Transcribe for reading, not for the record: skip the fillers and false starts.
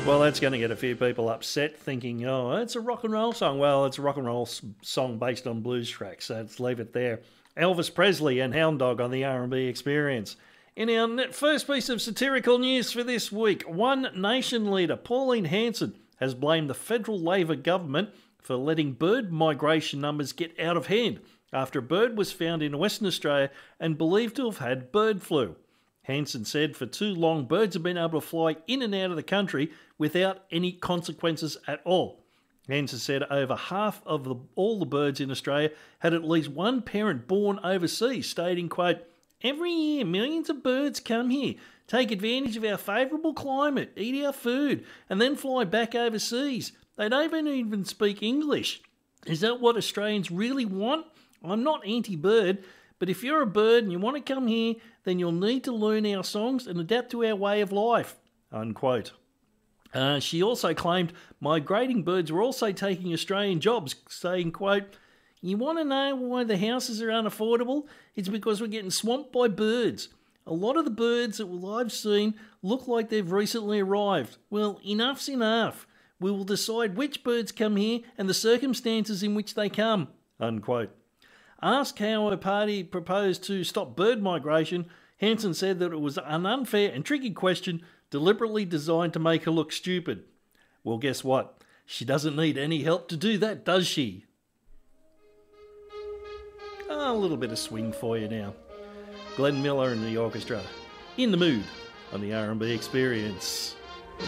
Well, that's going to get a few people upset thinking, oh, it's a rock and roll song. Well, it's a rock and roll song based on blues tracks, so let's leave it there. Elvis Presley and Hound Dog on the R&B Experience. In our first piece of satirical news for this week, One Nation leader Pauline Hanson has blamed the federal Labor government for letting bird migration numbers get out of hand after a bird was found in Western Australia and believed to have had bird flu. Hanson said for too long birds have been able to fly in and out of the country without any consequences at all. Hanson said over half of all the birds in Australia had at least one parent born overseas, stating, quote, "Every year millions of birds come here, take advantage of our favourable climate, eat our food, and then fly back overseas. They don't even speak English. Is that what Australians really want? I'm not anti-bird, but if you're a bird and you want to come here, then you'll need to learn our songs and adapt to our way of life," unquote. She also claimed migrating birds were also taking Australian jobs, saying, quote, "You want to know why the houses are unaffordable? It's because we're getting swamped by birds. A lot of the birds that I've seen look like they've recently arrived. Well, enough's enough. We will decide which birds come here and the circumstances in which they come," unquote. Asked how her party proposed to stop bird migration, Hanson said that it was an unfair and tricky question deliberately designed to make her look stupid. Well, guess what? She doesn't need any help to do that, does she? A little bit of swing for you now. Glenn Miller and the orchestra. In the Mood on the R&B Experience.